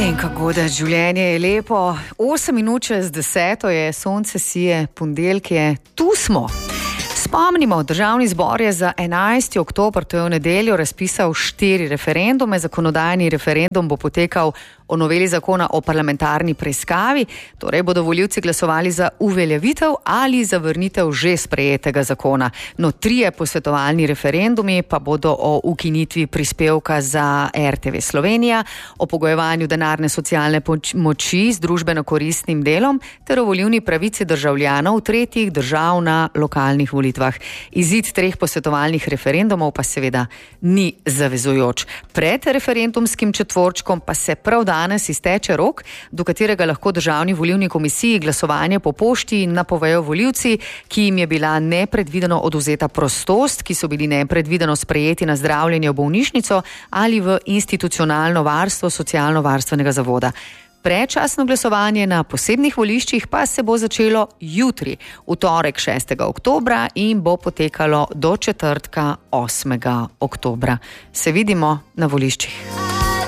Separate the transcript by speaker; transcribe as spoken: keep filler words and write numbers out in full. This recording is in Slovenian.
Speaker 1: In kako da življenje je lepo. Osem minut čez deseto je, sonce sije, ponedeljek je, tu smo. Spomnimo, Državni zbor je za enajsti oktober, to je v nedeljo, razpisal štiri referendume. Zakonodajni referendum bo potekal o noveli zakona o parlamentarni preiskavi, torej bodo volivci glasovali za uveljavitev ali zavrnitev že sprejetega zakona. No, trije posvetovalni referendumi pa bodo o ukinitvi prispevka za R T V Slovenija, o pogojevanju denarne socialne moči z družbeno koristnim delom ter o volilni pravici državljanov tretjih držav na lokalnih volitvah. Izid treh posvetovalnih referendumov pa seveda ni zavezujoč. Pred referendumskim četvorčkom pa se prav danes izteče rok, do katerega lahko Državni volilni komisiji glasovanje po pošti napovejo volivci, ki jim je bila nepredvideno odvzeta prostost, ki so bili nepredvideno sprejeti na zdravljenje v bolnišnico ali v institucionalno varstvo socialno-varstvenega zavoda. Predčasno glasovanje na posebnih voliščih pa se bo začelo jutri, v torek šestega oktobra in bo potekalo do četrtka osmega oktobra. Se vidimo na voliščih.